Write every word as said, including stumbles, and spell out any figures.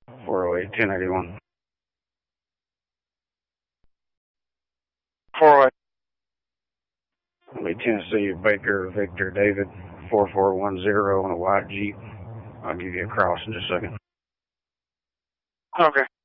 four oh eight, ten eighty-one. four oh eight. Lee, Tennessee, Baker, Victor, David, four four one zero on a white Jeep. I'll give you a cross in just a second. Okay.